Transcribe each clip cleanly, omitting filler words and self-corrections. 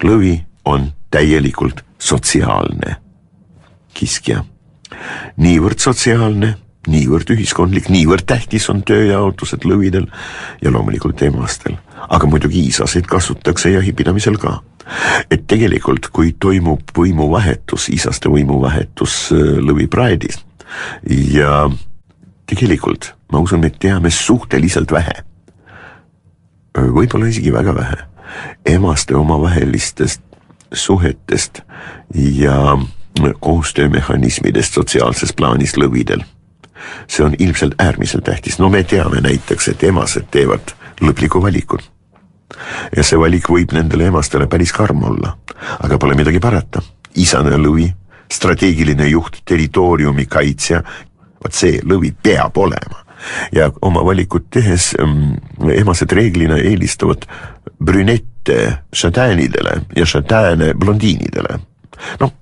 lõvi on täielikult sotsiaalne kiskja. Niivõrd sotsiaalne, niivõrd ühiskondlik, niivõrd tähtis on tööjaotused lõvidel ja loomulikult emastel. Aga muidugi isaseid kasutakse jahipidamisel ka. Et tegelikult, kui toimub võimuvahetus, isaste võimuvahetus lõvipraedis ja tegelikult, ma usun, me teame suhteliselt vähe, võib-olla isegi väga vähe, emaste omavahelistest suhetest ja koostöömehhanismidest sotsiaalses plaanis lõvidel. See on ilmselt äärmiselt tähtis. No me teame näiteks, et emased teevad lõpliku valikud. Ja see valik võib nendele emastele päris karm olla. Aga pole midagi parata. Isane lõvi, strateegiline juht, territooriumi kaitsja, vaat see lõvi peab olema. Ja oma valikut tehes emased reeglina eelistavad brünette šatäänidele ja šatääne blondiinidele. No,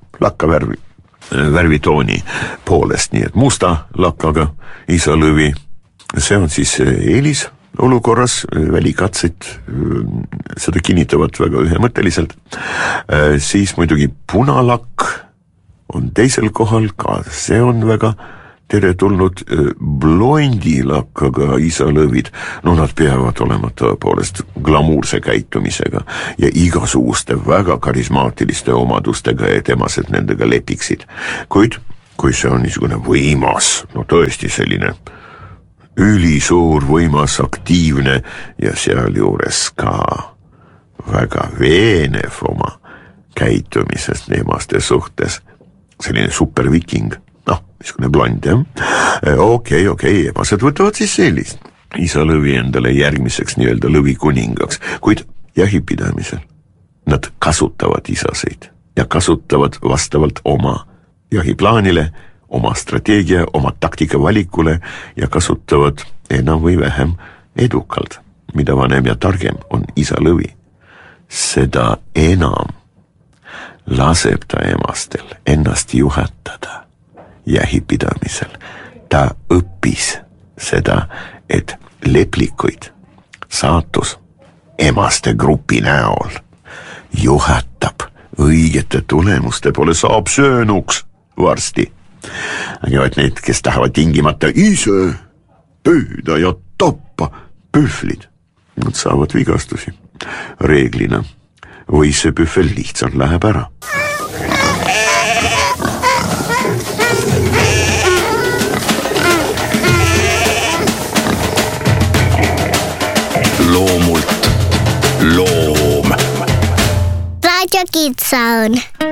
värvitooni poolest, nii et musta lakkaga isa lõvi, see on siis eelis olukorras, välikatsed seda kinnitavad väga ühemõtteliselt, siis muidugi punalakk on teisel kohal, ka see on väga teretulnud, blondilakkaga isa lõvid, no nad peavad olema tõepoolest glamuurse käitumisega ja igasuguste väga karismaatiliste omadustega, et emased nendega lepiksid. Kuid, kui see on niisugune võimas, no tõesti selline ülisuur, võimas, aktiivne ja seal juures ka väga veenev oma käitumisest emaste suhtes, selline superviking, niisugune blond, jah? Okei, emased võtavad siis sellist. Isa lõvi endale järgmiseks nii-öelda lõvi kuningaks, kuid jahipidamisel nad kasutavad isaseid ja kasutavad vastavalt oma jahiplaanile, oma strateegia, oma taktika valikule ja kasutavad enam või vähem edukalt. Mida vanem ja targem on isa lõvi, seda enam laseb ta emastel ennast juhatada jahipidamisel. Ta õppis seda, et leplikuid saatus emaste grupi näol juhatab õigete tulemuste poole, saab söönuks varsti. Aga et need, kes tahavad tingimata ise püüda ja tappa pühvlid, nad saavad vigastusi reeglina või see pühvel lihtsalt läheb ära. Loomult loom. Radio Kids Zone.